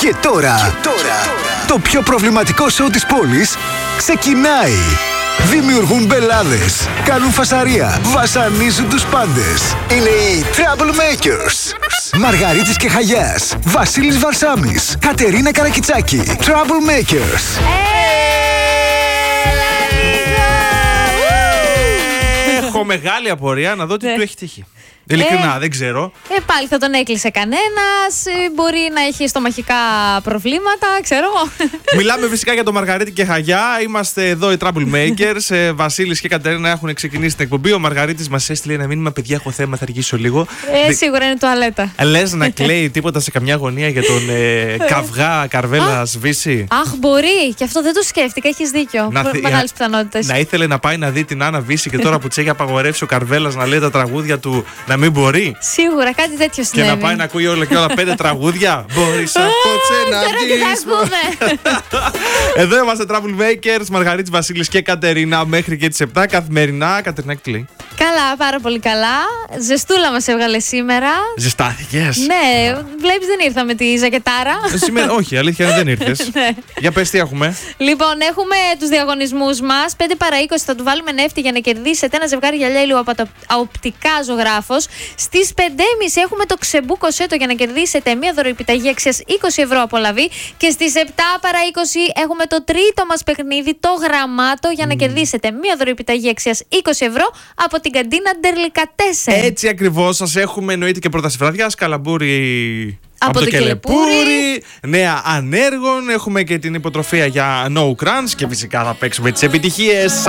Και τώρα, το πιο προβληματικό σοου της πόλης ξεκινάει. Δημιουργούν μπελάδες, κάνουν φασαρία, βασανίζουν τους πάντες. Είναι οι Troublemakers. Μαργαρίτης και Χαγιάς, Βασίλης Βαρσάμης, Κατερίνα Καρακιτσάκη. Troublemakers. Έχω μεγάλη απορία να δω τι του έχει τύχει. Ειλικρινά, δεν ξέρω. Πάλι θα τον έκλεισε κανένας. Μπορεί να έχει στομαχικά προβλήματα, ξέρω εγώ. Μιλάμε φυσικά για το Μαργαρίτη και Χαγιά. Είμαστε εδώ οι Troublemakers. Βασίλης και Κατερίνα έχουν ξεκινήσει την εκπομπή. Ο Μαργαρίτης μας έστειλε ένα μήνυμα: παιδιά, έχω θέμα, θα αργήσω λίγο. Σίγουρα είναι τουαλέτα. Λες να κλαίει τίποτα σε καμιά γωνία για τον καυγά Καρβέλα Βύση? Αχ, μπορεί. Και αυτό δεν το σκέφτηκα. Έχεις δίκιο. Μεγάλες πιθανότητες. Να ήθελε να πάει να δει την Άννα Βύση και τώρα που της έχει απαγορεύσει ο Καρβέλας να λέει τα τραγούδια του, να μην μπορεί. Σίγουρα κάτι τέτοιο συνέβη. Και να πάει να ακούει όλα και όλα 5 τραγούδια. Μπορείς απόψε να βγεις. Εδώ είμαστε Troublemakers, Μαργαρίτης, Βασίλης και Κατερίνα μέχρι και τις 7 καθημερινά. Κατερίνα, τι λέει? Καλά, πάρα πολύ καλά. Ζεστούλα μας έβγαλε σήμερα. Ζεστάθηκες? Ναι, βλέπεις δεν ήρθα με τη ζακετάρα. Σήμερα, όχι, αλήθεια δεν ήρθες. Για πες τι έχουμε. Λοιπόν, έχουμε τους διαγωνισμούς μας. 5 παρά 20 θα του βάλουμε νεύτη για να κερδίσετε ένα ζευγάρι γυαλιά ηλιοοπτικά ζωγράφος. Στις 5.30 έχουμε το ξεμπούκο σέτο για να κερδίσετε μια δωροεπιταγή αξίας 20 ευρώ απολαβή. Και στις 7 παρά 20 έχουμε το τρίτο μας παιχνίδι, το γραμμάτο, για να κερδίσετε μια δωροεπιταγή αξίας 20 ευρώ από την καντίνα Ντερλικατέσεν. Έτσι ακριβώς, σας έχουμε εννοείται και πρόταση βραδιάς, καλαμπούρι από το Κελεπούρι, νέα ανέργων, έχουμε και την υποτροφία για No Crunch και φυσικά θα παίξουμε τις επιτυχίες.